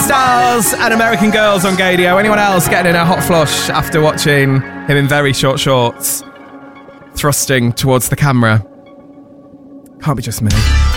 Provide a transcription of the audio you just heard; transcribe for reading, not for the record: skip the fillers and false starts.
Styles and American Girls on Gadio. Anyone else getting in a hot flush after watching him in very short shorts, thrusting towards the camera? Can't be just me.